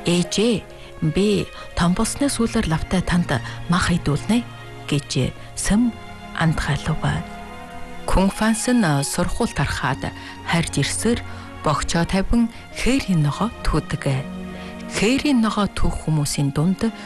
Ээжээ, би том болсны сүүлээр лавтай танд мах идүүлнэ гэж сэм андхайлууга. Кунг Фансэн сурхуул тархаад харж ирсээр богчоо тавин хээрийн ногоо түүдэг. Хээрийн ногоо түүх хүмүүсийн дунд